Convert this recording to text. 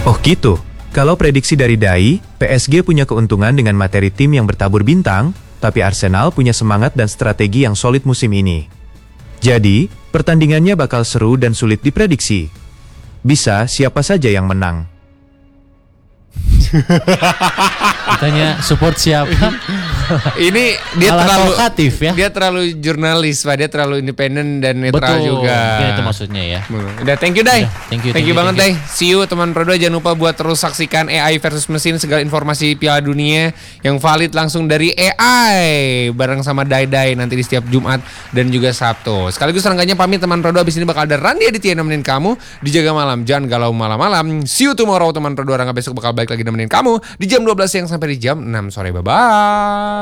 Oh gitu. Kalau prediksi dari Dai, PSG punya keuntungan dengan materi tim yang bertabur bintang, tapi Arsenal punya semangat dan strategi yang solid musim ini. Jadi, pertandingannya bakal seru dan sulit diprediksi. Bisa siapa saja yang menang. Ditanya support siapa? Ini dia Malah terlalu provokatif ya. Dia terlalu jurnalis, Pak. Dia terlalu independen dan netral Betul. juga. Mungkin itu maksudnya ya. Udah, thank you, Dai. Udah, thank you banget, Dai. See you, teman Prodo. Jangan lupa buat terus saksikan AI versus mesin, segala informasi Piala Dunia yang valid langsung dari AI bareng sama Dai nanti di setiap Jumat dan juga Sabtu. Sekaligus rangkanya pamit, teman Prodo. Abis ini bakal ada Randy Aditya nemenin kamu di Jaga Malam. Jangan galau malam-malam. See you tomorrow, teman Prodo. Rangga besok bakal balik lagi nemenin kamu di jam 12 siang sampai di jam 6 sore. Bye-bye.